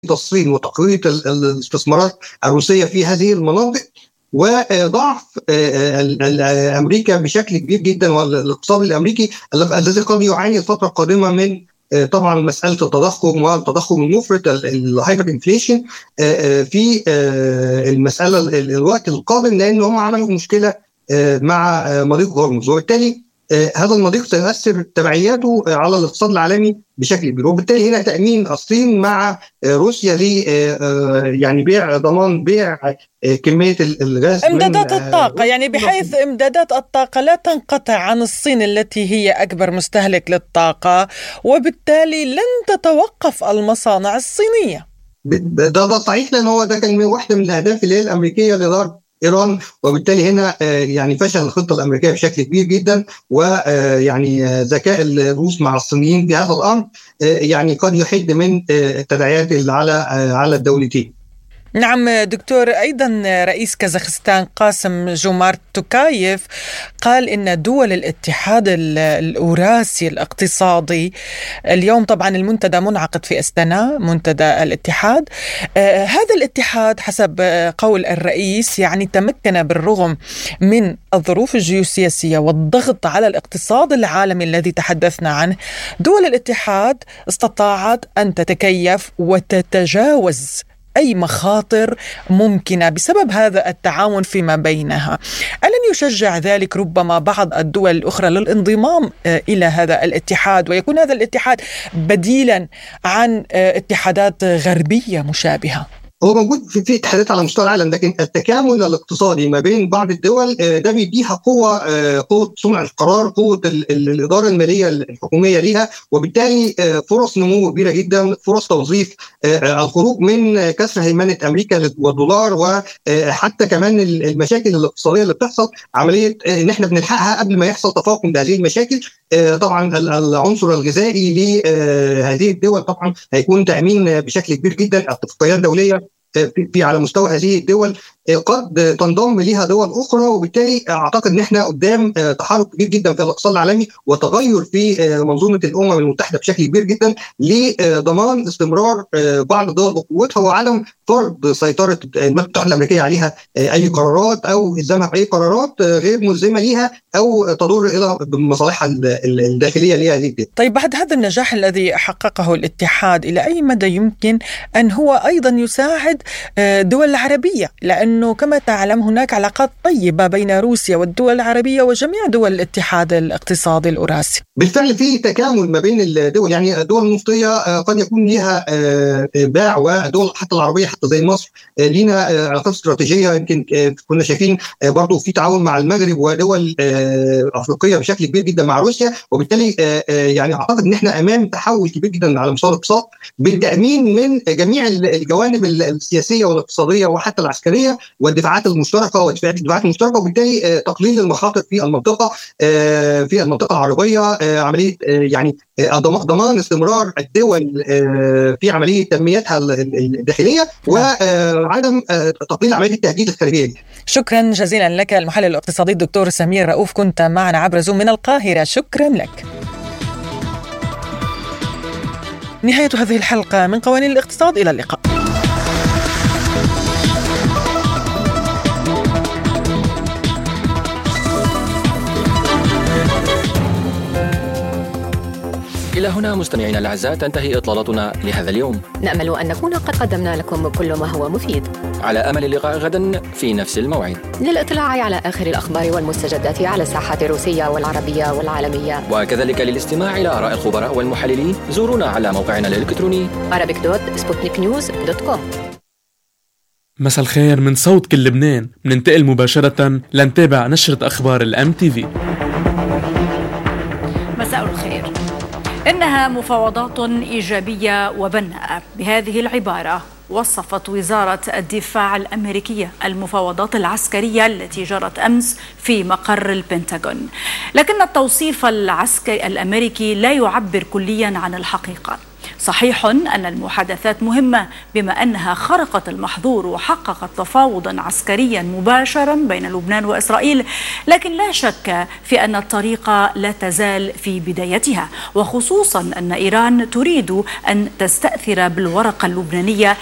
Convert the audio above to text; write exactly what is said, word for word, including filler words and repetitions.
تصفين وتقوية الاستثمارات الروسية في هذه المناطق، وضعف أمريكا بشكل كبير جدا والاقتصاد الأمريكي الذي قد يعاني الفترة القادمة من طبعا مسألة التضخم والتضخم المفرط الهايبر انفليشن في المسألة الوقت القادم، لأن هم عملوا مشكلة مع مضيق هرمز، وبالتالي هذا المضيق سيؤثر تبعياته على الاقتصاد العالمي بشكل كبير. وبالتالي هنا تأمين الصين مع روسيا ل يعني بيع ضمان بيع كمية الغاز امدادات الطاقة، يعني بحيث امدادات الطاقة لا تنقطع عن الصين التي هي أكبر مستهلك للطاقة، وبالتالي لن تتوقف المصانع الصينية. ده ده صحيح، لأن هو ده كان واحدة من الأهداف اللي هي الأمريكية لضرب إيران، وبالتالي هنا يعني فشل الخطة الأمريكية بشكل كبير جدا، ويعني ذكاء الروس مع الصينيين في هذا الأمر يعني قد يحد من التداعيات على على الدولتين. نعم دكتور، أيضا رئيس كازاخستان قاسم جومارت توكايف قال إن دول الاتحاد الأوراسي الاقتصادي، اليوم طبعا المنتدى منعقد في أستانا، منتدى الاتحاد، آه هذا الاتحاد حسب قول الرئيس يعني تمكن بالرغم من الظروف الجيوسياسية والضغط على الاقتصاد العالمي الذي تحدثنا عنه، دول الاتحاد استطاعت أن تتكيف وتتجاوز أي مخاطر ممكنة بسبب هذا التعاون فيما بينها. ألن يشجع ذلك ربما بعض الدول الأخرى للانضمام إلى هذا الاتحاد، ويكون هذا الاتحاد بديلا عن اتحادات غربية مشابهة؟ هو موجود في, في اتحادات على مستوى العالم، لكن التكامل الاقتصادي ما بين بعض الدول ده بيديها قوة قوة صنع القرار، قوة الإدارة المالية الحكومية ليها، وبالتالي فرص نمو كبيرة جدا، فرص توظيف، الخروج من كسر هيمنة أمريكا والدولار، وحتى كمان المشاكل الاقتصادية اللي بتحصل، عملية إن احنا بنلحقها قبل ما يحصل تفاقم لهذه المشاكل. طبعا العنصر الغذائي لهذه الدول طبعا هيكون تأمين بشكل كبير جدا. اتفاقيات دولية في على مستوى هذه الدول قد تنضم لها دول أخرى، وبالتالي أعتقد أن احنا قدام تحرك كبير جدا في الاقتصاد العالمي وتغير في منظومة الأمم المتحدة بشكل كبير جدا لضمان استمرار بعض الدول بقوتها وعدم فرض سيطرة الولايات المتحدة الأمريكية عليها أي قرارات أو إلزامها بأي قرارات غير ملزمة لها أو تضر إلى مصالحها الداخلية لهذه الدول. طيب بعد هذا النجاح الذي حققه الاتحاد، إلى أي مدى يمكن أن هو أيضا يساعد دول العربية؟ لأنه كما تعلم هناك علاقات طيبة بين روسيا والدول العربية وجميع دول الاتحاد الاقتصادي الأوراسي. بالفعل في تكامل ما بين الدول، يعني الدول المفتية قد يكون لها باع، ودول حتى العربية حتى زي مصر لنا علاقات استراتيجية. يمكن كنا شايفين برضو في تعاون مع المغرب ودول أفريقية بشكل كبير جدا مع روسيا، وبالتالي يعني أعتقد أن احنا أمام تحول كبير جدا على مستوى الاقتصاد بالتأمين من جميع الجوانب السياسية والاقتصادية وحتى العسكرية والدفاعات المشتركة والدفاعات المشتركة، وبالتالي تقليل المخاطر في المنطقة في المنطقة العربية، عملية يعني ضمان استمرار الدول في عملية تنميتها الداخلية وعدم تقليل عملية التهديد الخارجية. شكرا جزيلا لك المحلل الاقتصادي الدكتور سمير رؤوف، كنت معنا عبر زوم من القاهرة. شكرا لك. نهاية هذه الحلقة من قوانين الاقتصاد، إلى اللقاء. إلى هنا مستمعينا الأعزاء تنتهي إطلالتنا لهذا اليوم. نأمل أن نكون قد قدمنا لكم كل ما هو مفيد. على أمل اللقاء غدا في نفس الموعد للاطلاع على آخر الأخبار والمستجدات على الساحات الروسية والعربية والعالمية، وكذلك للاستماع إلى آراء الخبراء والمحللين زورونا على موقعنا الإلكتروني arabic دوت sputnik news دوت com. مساء الخير من صوت كل لبنان، بننتقل مباشرة لنتابع نشرة أخبار الام تي في. مساء الخير. إنها مفاوضات إيجابية وبناءة، بهذه العبارة وصفت وزارة الدفاع الأمريكية المفاوضات العسكرية التي جرت أمس في مقر البنتاغون، لكن التوصيف العسكري الأمريكي لا يعبر كليا عن الحقيقة. صحيح أن المحادثات مهمة بما أنها خرقت المحظور وحققت تفاوضا عسكريا مباشرا بين لبنان وإسرائيل، لكن لا شك في أن الطريق لا تزال في بدايتها، وخصوصا أن إيران تريد أن تستأثر بالورقة اللبنانية